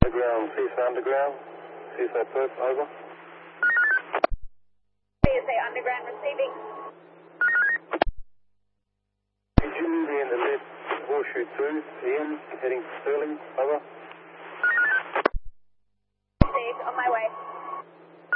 Underground, CSA Underground, CSA Perth, over. CSA Underground receiving. Did you be in the left Horseshoe 2, Ian, heading to Stirling, over?